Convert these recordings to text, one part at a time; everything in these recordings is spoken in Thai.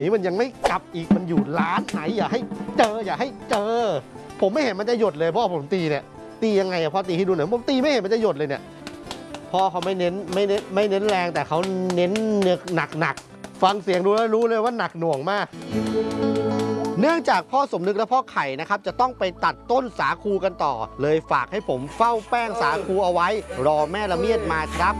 นี่มันยังไม่กลับอีกมันอยู่ร้านไหนอย่าให้เจอผมไม่เห็นมันจะหยดเลยพ่อผมตีเนี่ยตียังไงอะพ่อตีให้ดูหน่อยผมตีไม่เห็นมันจะหยดเลยเนี่ยพ่อเขาไม่เน้นแรงแต่เขาเน้นหนักฟังเสียงดูแล้วรู้เลยว่าหนักหน่วงมากเนื่องจากพ่อสมนึกและพ่อไข่นะครับจะต้องไปตัดต้นสาคูกันต่อเลยฝากให้ผมเฝ้าแป้งสาคูเอาไว้รอแม่ละเมียดมาครับ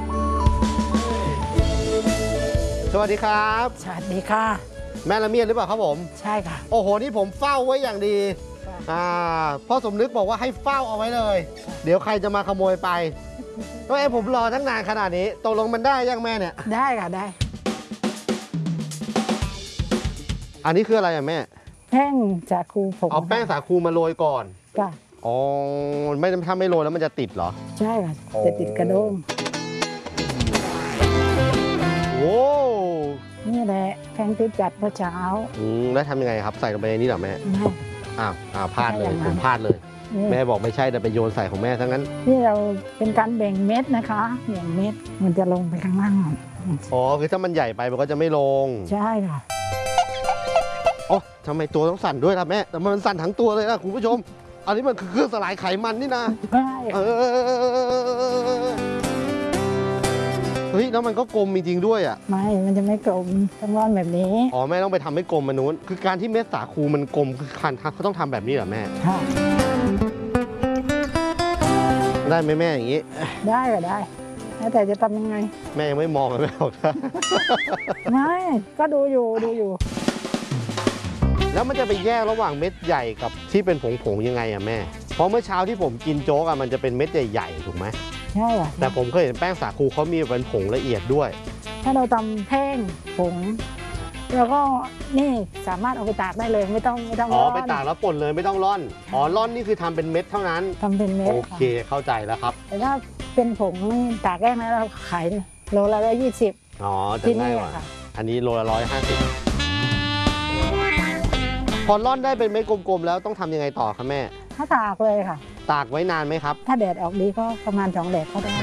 สวัสดีครับสวัสดีค่ะแม่ละเมียดหรือเปล่าครับผมใช่ค่ะโอ้โหนี่ผมเฝ้าไว้อย่างดีพ่อสมนึกบอกว่าให้เฝ้าเอาไว้เลยเดี๋ยวใครจะมาขโมยไปก็ผมรอตั้งนานขนาดนี้ตกลงมันได้ยังแม่เนี่ยได้ค่ะได้อันนี้คืออะไรอะแม่แป้งสาคูผมเอาแป้งสาคูมาโรยก่อนค่ะอ๋อไม่ถ้าไม่โรยแล้วมันจะติดเหรอใช่ค่ะจะติดกระด้งโอ้นี่แหละแป้งที่จัดเมื่อเช้าแล้วทำยังไงครับใส่ลงไปในนี้เหรอแม่พลาดเลยผมพลาดเลยแม่บอกไม่ใช่แต่ไปโยนใส่ของแม่ทั้งนั้นนี่เราเป็นการแบ่งเม็ดนะคะแบ่งเม็ดมันจะลงไปข้างล่างอ๋อคือถ้ามันใหญ่ไปมันก็จะไม่ลงใช่ค่ะโอ้ทำไมตัวต้องสั่นด้วยล่ะแม่แต่มันสั่นทั้งตัวเลยนะคุณผู้ชมอันนี้มันคือเครื่องสลายไขมันนี่นะใช่เฮ้ยแล้วมันก็กลมจริงๆด้วยอ่ะไม่มันจะไม่กลมต้องร่อนแบบนี้อ๋อแม่ต้องไปทำให้กลมมันนู้นคือการที่เม็ดสาคูมันกลมคือคันเขาต้องทำแบบนี้เหรอแม่ค่ะได้ไหมแม่อย่างนี้ได้ก็ได้แต่จะทำยังไงแม่ยังไม่มองเลยแม่บอกไม่ก็ดูอยู่แล้วมันจะไปแยกระหว่างเม็ดใหญ่กับที่เป็นผงยังไงอะแม่เพราะเมื่อเช้าที่ผมกินโจ๊กอะมันจะเป็นเม็ดใหญ่ๆถูกไหมใช่ค่ะแต่ผมเคยเห็นแป้งสาคูเขามีเป็นผงละเอียดด้วยถ้าเราทำแป้งผงแล้วก็นี่สามารถเอาไปตากได้เลยไม่ต้องไปตากแล้วป่นเลยไม่ต้องร่อนร่อนนี่คือทำเป็นเม็ดเท่านั้นทำเป็นเม็ดโอเคเข้าใจแล้วครับแต่ถ้าเป็นผงนี่ตากแห้งแล้วเราขายโลละ120 จะง่ายกว่าอันนี้โลละ150พอร่อนได้เป็นเม็ดกลมๆแล้วต้องทำยังไงต่อครับแม่ถ้าตากเลยค่ะตากไว้นานไหมครับถ้าแดดออกดีก็ประมาณ2 แดดก็ได้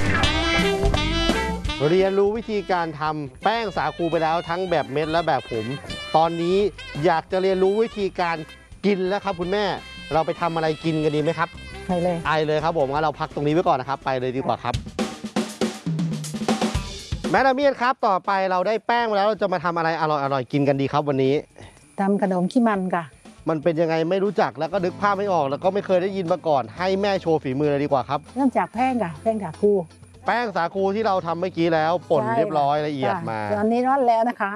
เรียนรู้วิธีการทำแป้งสาคูไปแล้วทั้งแบบเม็ดและแบบผงตอนนี้อยากจะเรียนรู้วิธีการกินแล้วครับคุณแม่เราไปทำอะไรกินกันดีไหมครับไปเลยครับผมงั้นเราพักตรงนี้ไว้ก่อนนะครับไปเลยดีกว่าครับแม่ละเมียดครับต่อไปเราได้แป้งมาแล้วเราจะมาทำอะไรอร่อยกินกันดีครับวันนี้ทำขนมขี้มันค่ะมันเป็นยังไงไม่รู้จักแล้วก็นึกภาพไม่ออกแล้วก็ไม่เคยได้ยินมาก่อนให้แม่โชว์ฝีมือเลยดีกว่าครับเริ่มจากแป้งค่ะแป้งสาคูแป้งสาคูที่เราทำเมื่อกี้แล้วป่นเรียบร้อยละเอียดมาตอนนี้ร้อนแล้วนะคะ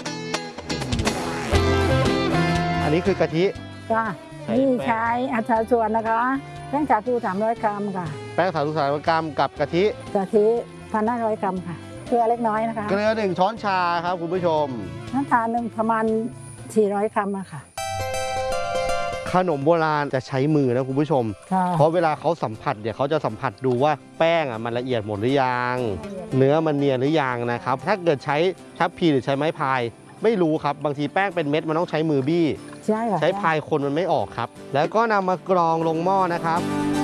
อันนี้คือกะทิค่ะนี่ใช้อัตราส่วนนะคะแป้งสาคู300 กรัมค่ะแป้งสาคู300 กรัมกับกะทิ 1,500 กรัมค่ะเกลือเล็กน้อยนะคะเกลือ1 ช้อนชาครับคุณผู้ชมน้ำตาลประมาณ400 กรัมค่ะขนมโบราณจะใช้มือนะคุณผู้ชมเพราะเวลาเขาสัมผัสเขาจะสัมผัสดูว่าแป้งมันละเอียดหมดหรือยังเนื้อมันเนียนหรือยังนะครับถ้าเกิดใช้ทัพพีหรือใช้ไม้พายไม่รู้ครับบางทีแป้งเป็นเม็ดมันต้องใช้มือบี้ใช้พายคนมันไม่ออกครับแล้วก็นำมากรองลงหม้อนะครับ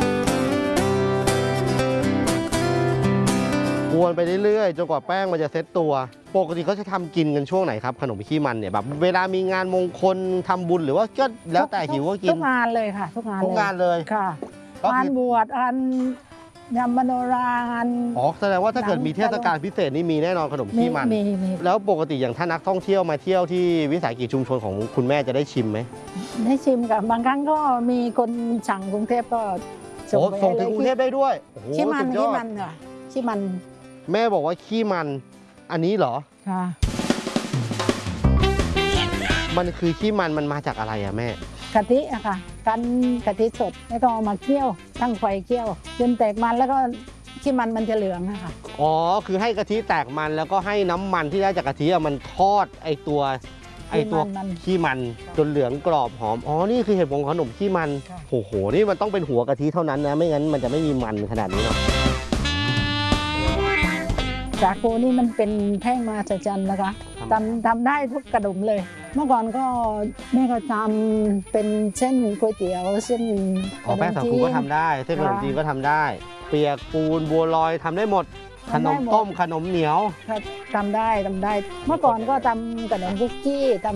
กวนไปเรื่อยๆจนกว่าแป้งมันจะเซ็ตตัวปกติเขาจะทำกินกันช่วงไหนครับขนมขี้มันเนี่ยแบบเวลามีงานมงคลทำบุญหรือว่าก็แล้วแต่หิวก็กินทุกงานเลยค่ะทุกงานเลยค่ะงานบวชงานยำมโนรางานแสดงว่าถ้าเกิดมีเทศกาลพิเศษนี่มีแน่นอนขนมขี้มันแล้วปกติอย่างถ้านักท่องเที่ยวมาเที่ยวที่วิสาหกิจชุมชนของคุณแม่จะได้ชิมไหมได้ชิมกับบางครั้งก็มีคนสั่งกรุงเทพก็ส่งถึงกรุงเทพได้ด้วยขี้มันค่ะขี้มันแม่บอกว่าขี้มันอันนี้เหรอค่ะมันคือขี้มันมาจากอะไรอะแม่กะทิอะค่ะกันกะทิสดแล้วก็เอามาเคี่ยวตั้งไฟเคี่ยวจนแตกมันแล้วก็ขี้มันจะเหลืองอะค่ะคือให้กะทิแตกมันแล้วก็ให้น้ำมันที่ได้จากกะทิมันทอดไอตัวขี้มันจนเหลืองกรอบหอมนี่คือเหตุผลของขนมขี้มันโอ้โหนี่มันต้องเป็นหัวกะทิเท่านั้นนะไม่งั้นมันจะไม่มีมันขนาดนี้เนาะสาคูนี่มันเป็นแท่งมหัศจรรย์นะคะทำได้ทุกกระดุมเลยเมื่อก่อนก็แม่ก็ทำเป็นเส้นก๋วยเตี๋ยวเส้นแป้งสาคูก็ทำได้เส้นขนมจีนก็ทำได้เปียกปูนบัวลอยทำได้หมดขนมต้มขนมเหนียวทำได้ เมื่อก่อนก็ทำขนมคุกกี้ทำ